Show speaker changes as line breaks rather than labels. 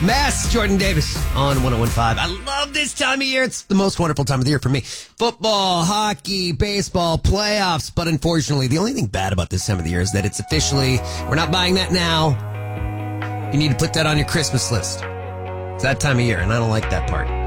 Mass, Jordan Davis on 101.5. I love this time of year. It's the most wonderful time of the year for me. Football, hockey, baseball, playoffs. But unfortunately, the only thing bad about this time of the year is that it's officially, we're not buying that now. You need to put that on your Christmas list. It's that time of year, and I don't like that part.